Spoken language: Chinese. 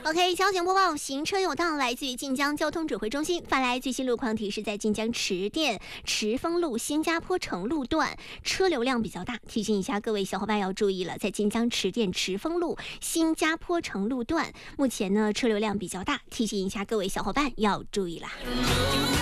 OK， 交警播报，行车有道，来自于晋江交通指挥中心发来最新路况提示，在晋江池店池丰路新加坡城路段车流量比较大，提醒一下各位小伙伴要注意了，在晋江池店池丰路新加坡城路段，目前呢车流量比较大，提醒一下各位小伙伴要注意啦。